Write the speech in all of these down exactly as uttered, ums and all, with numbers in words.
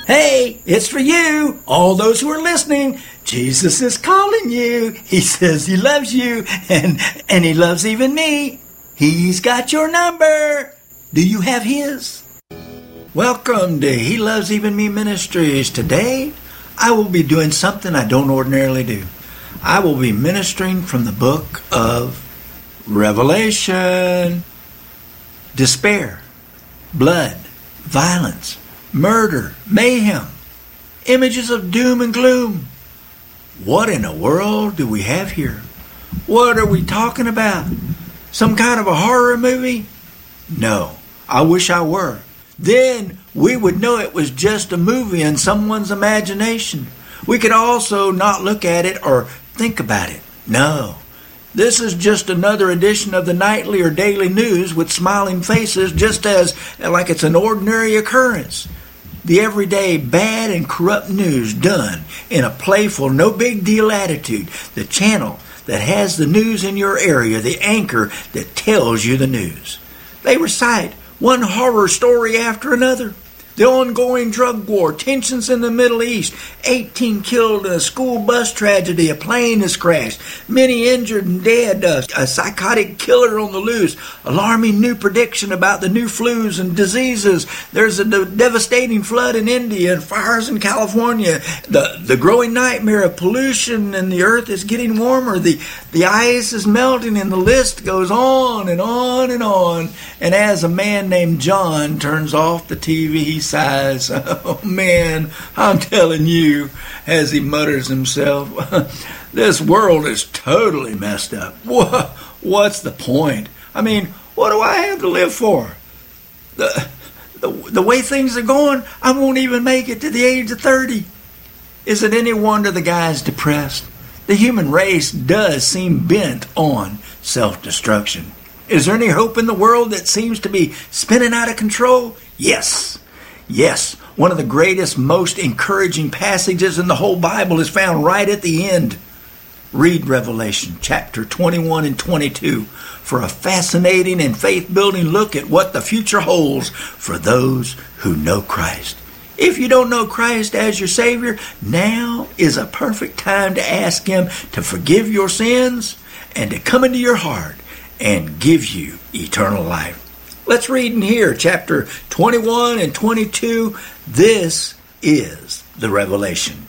Hey, it's for you, all those who are listening. Jesus is calling you. He says he loves you, and, and he loves even me. He's got your number. Do you have his? Welcome to He Loves Even Me Ministries. Today, I will be doing something I don't ordinarily do. I will be ministering from the book of Revelation. Despair, blood, violence, murder, mayhem, images of doom and gloom. What in the world do we have here? What are we talking about? Some kind of a horror movie? No, I wish I were. Then we would know it was just a movie in someone's imagination. We could also not look at it or think about it. No, this is just another edition of the nightly or daily news with smiling faces, just as like it's an ordinary occurrence. The everyday bad and corrupt news done in a playful, no big deal attitude. The channel that has the news in your area, the anchor that tells you the news. They recite one horror story after another. The ongoing drug war, tensions in the Middle East, eighteen killed in a school bus tragedy, a plane has crashed, many injured and dead, a, a psychotic killer on the loose, alarming new prediction about the new flus and diseases. There's a de- devastating flood in India and fires in California. The, the growing nightmare of pollution, and the earth is getting warmer. The, the ice is melting, and the list goes on and on and on. And as a man named John turns off the T V, he sighs, "Oh man, I'm telling you," as he mutters himself, "this world is totally messed up. What's the point? I mean, what do I have to live for? The, the, the way things are going, I won't even make it to the age of thirty. Is it any wonder the guy's depressed? The human race does seem bent on self-destruction. Is there any hope in the world that seems to be spinning out of control? Yes. Yes, one of the greatest, most encouraging passages in the whole Bible is found right at the end. Read Revelation chapter twenty-one and twenty-two for a fascinating and faith-building look at what the future holds for those who know Christ. If you don't know Christ as your Savior, now is a perfect time to ask Him to forgive your sins and to come into your heart and give you eternal life. Let's read in here, chapter twenty-one and twenty-two. This is the Revelation.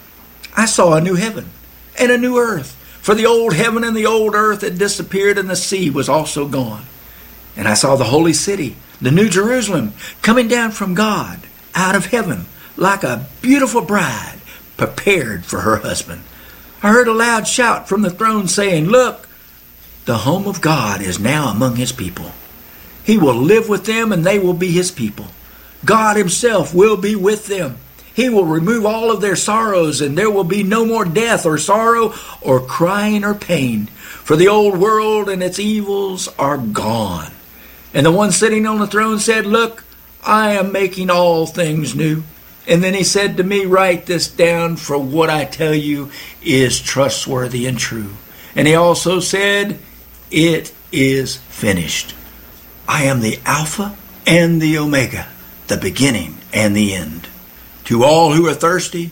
I saw a new heaven and a new earth, for the old heaven and the old earth had disappeared, and the sea was also gone. And I saw the holy city, the New Jerusalem, coming down from God out of heaven, like a beautiful bride prepared for her husband. I heard a loud shout from the throne saying, "Look, the home of God is now among His people. He will live with them, and they will be His people. God Himself will be with them. He will remove all of their sorrows, and there will be no more death or sorrow or crying or pain, for the old world and its evils are gone." And the one sitting on the throne said, "Look, I am making all things new." And then He said to me, "Write this down, for what I tell you is trustworthy and true." And He also said, "It is finished. I am the Alpha and the Omega, the beginning and the end. To all who are thirsty,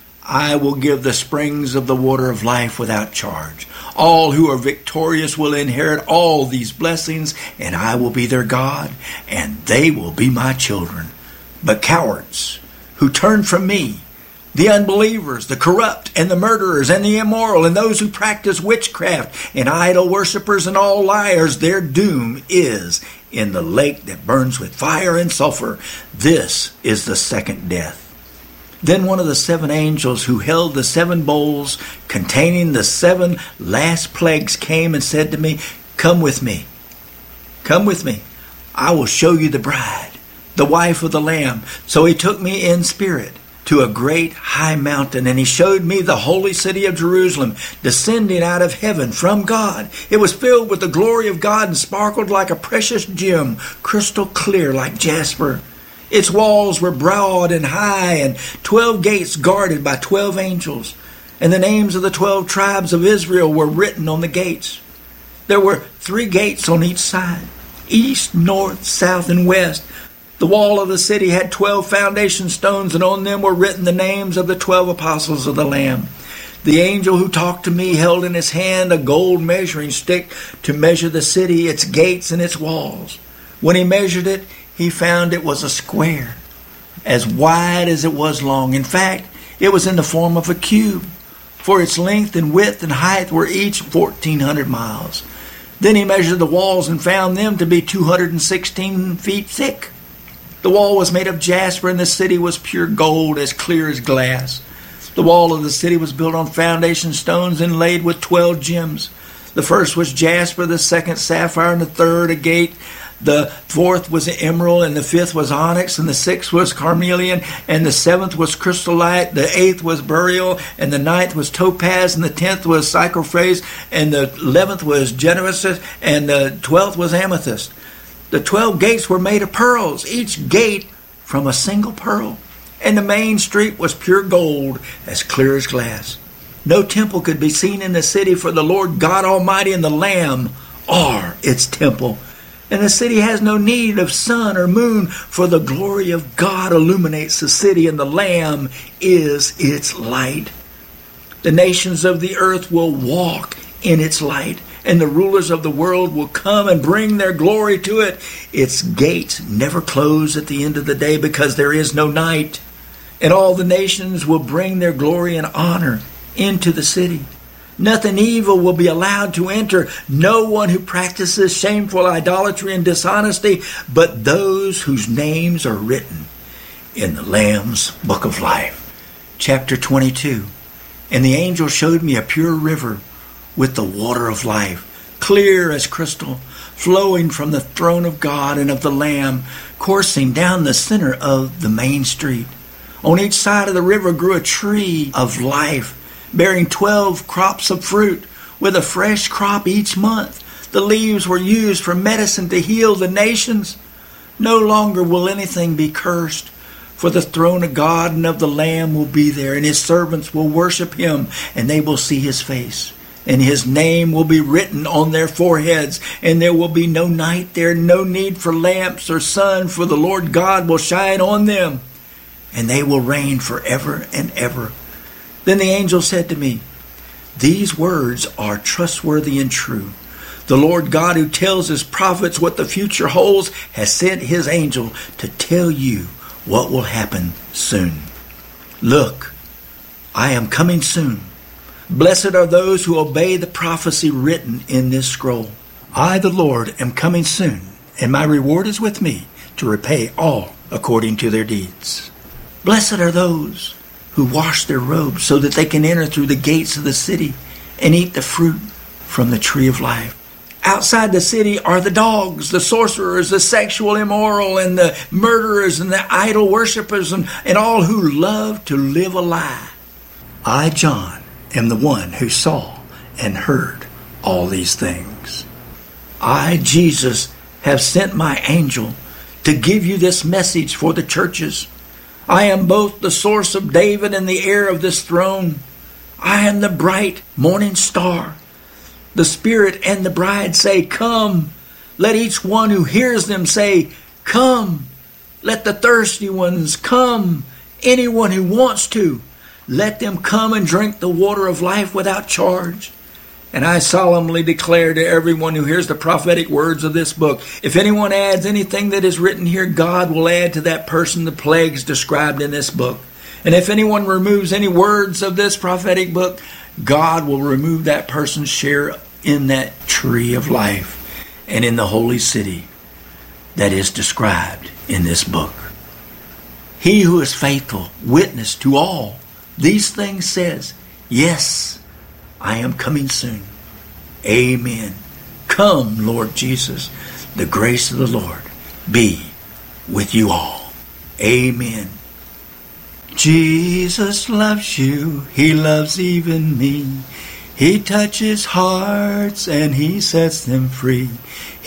I will give the springs of the water of life without charge. All who are victorious will inherit all these blessings, and I will be their God, and they will be my children. But cowards who turn from me, the unbelievers, the corrupt, and the murderers, and the immoral, and those who practice witchcraft, and idol worshippers, and all liars, their doom is in the lake that burns with fire and sulfur. This is the second death." Then one of the seven angels who held the seven bowls containing the seven last plagues came and said to me, "Come with me. Come with me. I will show you the bride, the wife of the Lamb." So He took me in spirit to a great high mountain, and He showed me the holy city of Jerusalem, descending out of heaven from God. It was filled with the glory of God and sparkled like a precious gem, crystal clear like jasper. Its walls were broad and high, and twelve gates guarded by twelve angels. And the names of the twelve tribes of Israel were written on the gates. There were three gates on each side, east, north, south, and west. The wall of the city had twelve foundation stones, and on them were written the names of the twelve apostles of the Lamb. The angel who talked to me held in his hand a gold measuring stick to measure the city, its gates, and its walls. When he measured it, he found it was a square, as wide as it was long. In fact, it was in the form of a cube, for its length and width and height were each fourteen hundred miles. Then he measured the walls and found them to be two hundred sixteen feet thick. The wall was made of jasper, and the city was pure gold, as clear as glass. The wall of the city was built on foundation stones inlaid with twelve gems. The first was jasper, the second sapphire, and the third agate. The fourth was emerald, and the fifth was onyx, and the sixth was carnelian, and the seventh was chrysolite, the eighth was beryl, and the ninth was topaz, and the tenth was cypress, and the eleventh was jacinth, and the twelfth was amethyst. The twelve gates were made of pearls, each gate from a single pearl, and the main street was pure gold, as clear as glass. No temple could be seen in the city, for the Lord God Almighty and the Lamb are its temple. And the city has no need of sun or moon, for the glory of God illuminates the city, and the Lamb is its light. The nations of the earth will walk in its light, and the rulers of the world will come and bring their glory to it. Its gates never close at the end of the day, because there is no night. And all the nations will bring their glory and honor into the city. Nothing evil will be allowed to enter. No one who practices shameful idolatry and dishonesty, but those whose names are written in the Lamb's book of life. Chapter twenty-two. And the angel showed me a pure river with the water of life, clear as crystal, flowing from the throne of God and of the Lamb, coursing down the center of the main street. On each side of the river grew a tree of life, bearing twelve crops of fruit, with a fresh crop each month. The leaves were used for medicine to heal the nations. No longer will anything be cursed, for the throne of God and of the Lamb will be there, and his servants will worship him, and they will see his face. And his name will be written on their foreheads, and there will be no night there, no need for lamps or sun, for the Lord God will shine on them, and they will reign forever and ever. Then the angel said to me, these words are trustworthy and true. The Lord God, who tells his prophets what the future holds, has sent his angel to tell you what will happen soon. Look, I am coming soon. Blessed are those who obey the prophecy written in this scroll. I, the Lord, am coming soon, and my reward is with me to repay all according to their deeds. Blessed are those who wash their robes so that they can enter through the gates of the city and eat the fruit from the tree of life. Outside the city are the dogs, the sorcerers, the sexual immoral, and the murderers, and the idol worshippers, and, and all who love to live a lie. I, John, am the one who saw and heard all these things. I, Jesus, have sent my angel to give you this message for the churches. I am both the source of David and the heir of this throne. I am the bright morning star. The Spirit and the bride say, come. Let each one who hears them say, come. Let the thirsty ones come. Anyone who wants to, let them come and drink the water of life without charge. And I solemnly declare to everyone who hears the prophetic words of this book, if anyone adds anything that is written here, God will add to that person the plagues described in this book. And if anyone removes any words of this prophetic book, God will remove that person's share in that tree of life and in the holy city that is described in this book. He who is faithful, witness to all these things, says, yes, I am coming soon. Amen. Come, Lord Jesus. The grace of the Lord be with you all. Amen. Jesus loves you. He loves even me. He touches hearts and he sets them free.